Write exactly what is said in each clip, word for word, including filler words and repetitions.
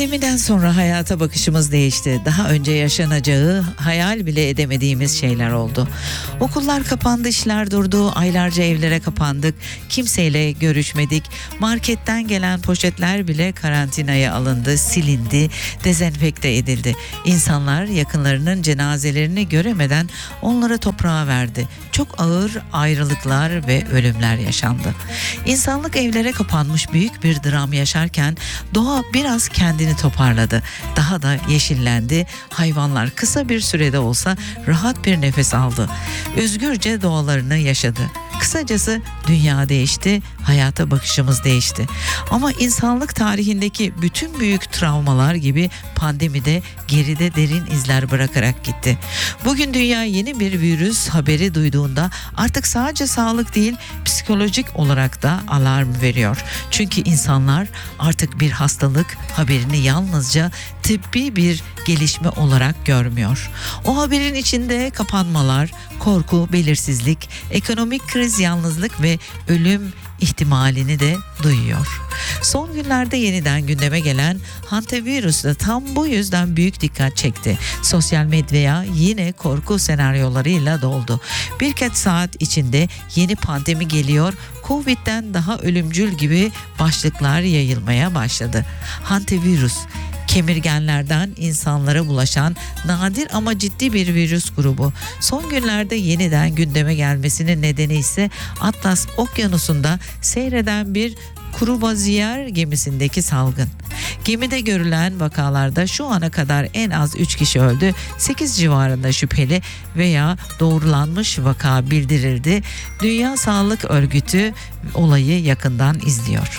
Pandemiden sonra hayata bakışımız değişti. Daha önce yaşanacağı hayal bile edemediğimiz şeyler oldu. Okullar kapandı, işler durdu, aylarca evlere kapandık, kimseyle görüşmedik. Marketten gelen poşetler bile karantinaya alındı, silindi, dezenfekte edildi. İnsanlar yakınlarının cenazelerini göremeden onları toprağa verdi. Çok ağır ayrılıklar ve ölümler yaşandı. İnsanlık evlere kapanmış büyük bir dram yaşarken doğa biraz kendini toparladı. Daha da yeşillendi. Hayvanlar kısa bir sürede olsa rahat bir nefes aldı. Özgürce doğalarını yaşadı. Kısacası dünya değişti, hayata bakışımız değişti. Ama insanlık tarihindeki bütün büyük travmalar gibi pandemi de geride derin izler bırakarak gitti. Bugün dünya yeni bir virüs haberi duyduğunda artık sadece sağlık değil, psikolojik olarak da alarm veriyor. Çünkü insanlar artık bir hastalık haberini yalnızca tıbbi bir gelişme olarak görmüyor. O haberin içinde kapanmalar, korku, belirsizlik, ekonomik kriz, yalnızlık ve ölüm ihtimalini de duyuyor. Son günlerde yeniden gündeme gelen hantavirüs de tam bu yüzden büyük dikkat çekti. Sosyal medyaya yine korku senaryolarıyla doldu. Birkaç saat içinde yeni pandemi geliyor, Covid'den daha ölümcül gibi başlıklar yayılmaya başladı. Hantavirüs, kemirgenlerden insanlara bulaşan nadir ama ciddi bir virüs grubu. Son günlerde yeniden gündeme gelmesinin nedeni ise Atlas Okyanusu'nda seyreden bir kruvaziyer gemisindeki salgın. Gemide görülen vakalarda şu ana kadar en az üç kişi öldü, sekiz civarında şüpheli veya doğrulanmış vaka bildirildi. Dünya Sağlık Örgütü olayı yakından izliyor.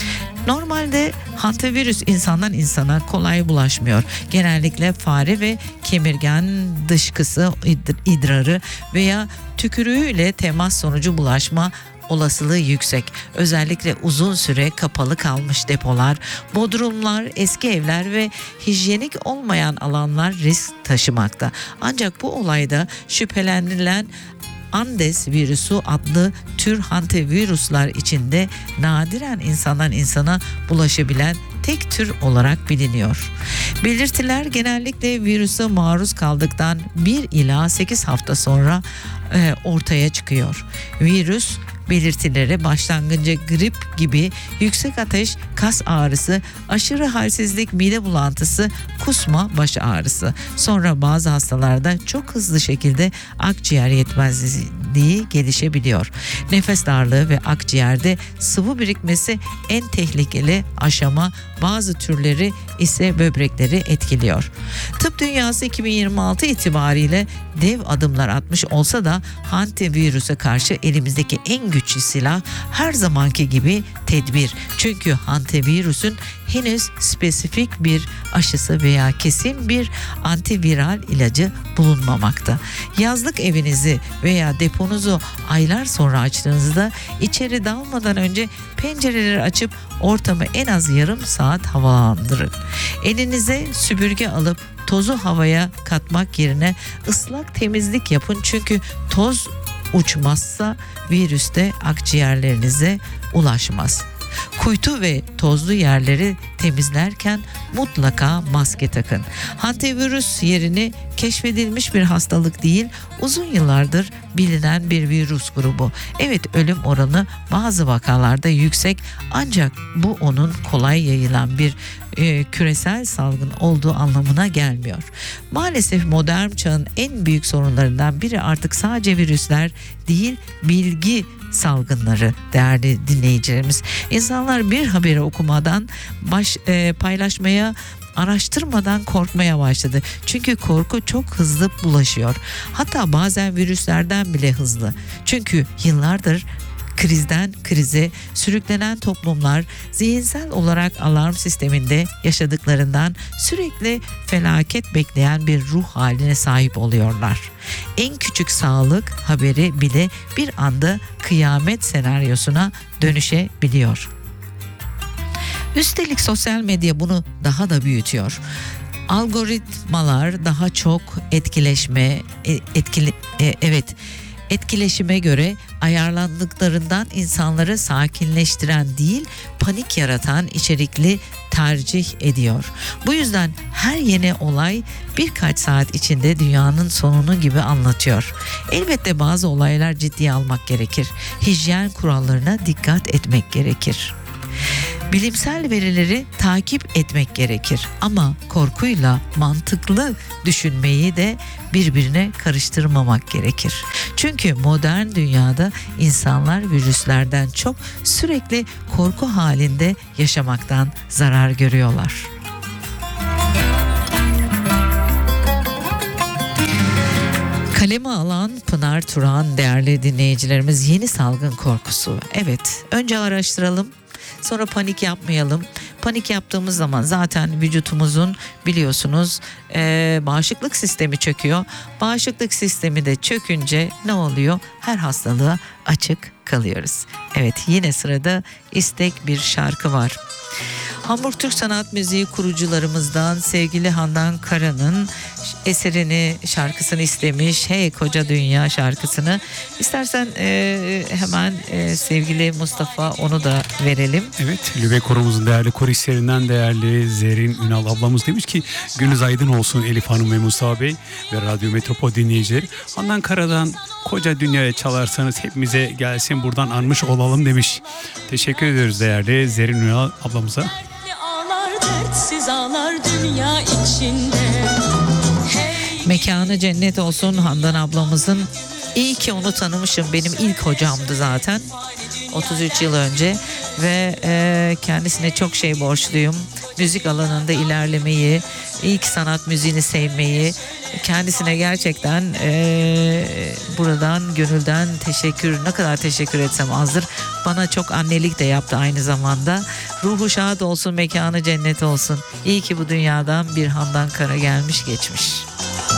Normalde hantavirüs insandan insana kolay bulaşmıyor. Genellikle fare ve kemirgen dışkısı, idrarı veya tükürüğüyle temas sonucu bulaşma olasılığı yüksek. Özellikle uzun süre kapalı kalmış depolar, bodrumlar, eski evler ve hijyenik olmayan alanlar risk taşımakta. Ancak bu olayda şüphelenilen Andes virüsü adlı tür hantavirüsler içinde nadiren insandan insana bulaşabilen tek tür olarak biliniyor. Belirtiler genellikle virüse maruz kaldıktan bir ila sekiz hafta sonra e, ortaya çıkıyor. Virüs belirtileri başlangıçta grip gibi yüksek ateş, kas ağrısı, aşırı halsizlik, mide bulantısı, kusma, baş ağrısı. Sonra bazı hastalarda çok hızlı şekilde akciğer yetmezliği gelişebiliyor. Nefes darlığı ve akciğerde sıvı birikmesi en tehlikeli aşama, bazı türleri ise böbrekleri etkiliyor. Tıp dünyası iki bin yirmi altı itibariyle dev adımlar atmış olsa da hantavirüse karşı elimizdeki en güçlü silah her zamanki gibi tedbir. Çünkü hantavirüsün henüz spesifik bir aşısı veya kesin bir antiviral ilacı bulunmamakta. Yazlık evinizi veya deponuzu aylar sonra açtığınızda içeri dalmadan önce pencereleri açıp ortamı en az yarım saat havalandırın. Elinize süpürge alıp tozu havaya katmak yerine ıslak temizlik yapın, çünkü toz uçmazsa virüs de akciğerlerinize ulaşmaz. Kuytu ve tozlu yerleri temizlerken mutlaka maske takın. Hantavirüs yerini keşfedilmiş bir hastalık değil, uzun yıllardır bilinen bir virüs grubu. Evet, ölüm oranı bazı vakalarda yüksek, ancak bu onun kolay yayılan bir e, küresel salgın olduğu anlamına gelmiyor. Maalesef modern çağın en büyük sorunlarından biri artık sadece virüsler değil, bilgi salgınları değerli dinleyicilerimiz. İnsanlar bir haberi okumadan baş, e, paylaşmaya, araştırmadan korkmaya başladı. Çünkü korku çok hızlı bulaşıyor. Hatta bazen virüslerden bile hızlı. Çünkü yıllardır krizden krize sürüklenen toplumlar zihinsel olarak alarm sisteminde yaşadıklarından sürekli felaket bekleyen bir ruh haline sahip oluyorlar. En küçük sağlık haberi bile bir anda kıyamet senaryosuna dönüşebiliyor. Üstelik sosyal medya bunu daha da büyütüyor. Algoritmalar daha çok etkileşme, etkili, evet etkileşime göre ayarlandıklarından insanları sakinleştiren değil, panik yaratan içerikli tercih ediyor. Bu yüzden her yeni olay birkaç saat içinde dünyanın sonunu gibi anlatıyor. Elbette bazı olaylar ciddiye almak gerekir. Hijyen kurallarına dikkat etmek gerekir. Bilimsel verileri takip etmek gerekir ama korkuyla mantıklı düşünmeyi de birbirine karıştırmamak gerekir. Çünkü modern dünyada insanlar virüslerden çok sürekli korku halinde yaşamaktan zarar görüyorlar. Kaleme alan Pınar Turan değerli dinleyicilerimiz, yeni salgın korkusu. Evet, önce araştıralım. Sonra panik yapmayalım. Panik yaptığımız zaman zaten vücutumuzun biliyorsunuz e, bağışıklık sistemi çöküyor. Bağışıklık sistemi de çökünce ne oluyor? Her hastalığa açık kalıyoruz. Evet, yine sırada istek bir şarkı var. Hamburg Türk Sanat Müziği kurucularımızdan sevgili Handan Kara'nın eserini, şarkısını istemiş. Hey Koca Dünya şarkısını. İstersen e, hemen e, sevgili Mustafa onu da verelim. Evet, Lübek Korumuzun değerli koristlerinden değerli Zerrin Ünal ablamız demiş ki gününüz aydın olsun Elif Hanım ve Mustafa Bey ve Radyo Metropol dinleyicileri. Handan Kara'dan Koca Dünya'ya çalarsanız hepimize gelsin, buradan anmış olalım demiş. Teşekkür ediyoruz değerli Zerrin Ünal ablamıza. Ağlar, dertsiz ağlar dünya içinde. Hey. Mekanı cennet olsun Handan ablamızın. İyi ki onu tanımışım. Benim ilk hocamdı zaten. otuz üç yıl önce ve e, kendisine çok şey borçluyum. Müzik alanında ilerlemeyi, ilk sanat müziğini sevmeyi, kendisine gerçekten e, buradan gönülden teşekkür, ne kadar teşekkür etsem azdır. Bana çok annelik de yaptı aynı zamanda. Ruhu şad olsun, mekanı cennet olsun. İyi ki bu dünyadan bir Handan Kara gelmiş geçmiş.